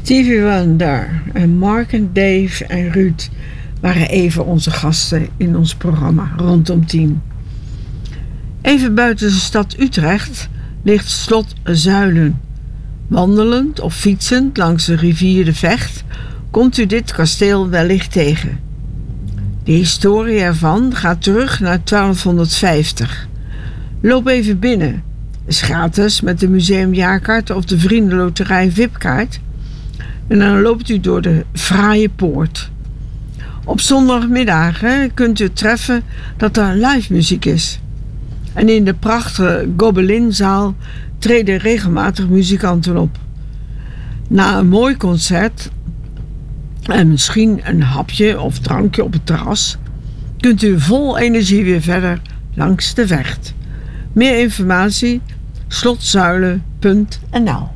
Stevie Wonder en Mark en Dave en Ruud waren even onze gasten in ons programma Rondom 10. Even buiten de stad Utrecht ligt slot Zuilen. Wandelend of fietsend langs de rivier de Vecht komt u dit kasteel wellicht tegen. De historie ervan gaat terug naar 1250. Loop even binnen. Is gratis met de museumjaarkaart of de vriendenloterij VIP-kaart. En dan loopt u door de fraaie poort. Op zondagmiddagen kunt u treffen dat er live muziek is. En in de prachtige Gobelinzaal treden regelmatig muzikanten op. Na een mooi concert en misschien een hapje of drankje op het terras kunt u vol energie weer verder langs de Vecht. Meer informatie slotzuilen.nl